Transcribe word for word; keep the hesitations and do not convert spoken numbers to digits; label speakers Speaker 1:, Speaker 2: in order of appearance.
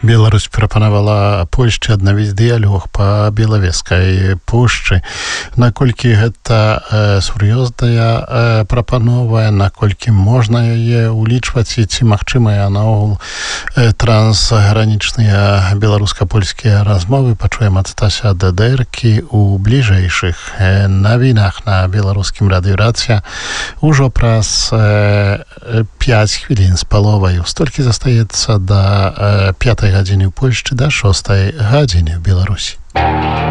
Speaker 1: Беларусь прапанавала Польшчы аднавіць дыялог па Белавежскай пушчы. Наколькі гэта э, сур'ёзная э, прапанова, наколькі можна яе улічваць і ці магчымыя наогул э, трансгранічныя беларуска-польскія размовы, пачуем ад Стася Дедеркі у бліжэйшых э, навінах на беларускім радыё Рацыя ужо праз э, пяць хвілін з паловаю. Столькі застаецца да э, пятай гадзіны ў Польшчы, да шостай гадзіны ў Беларусі.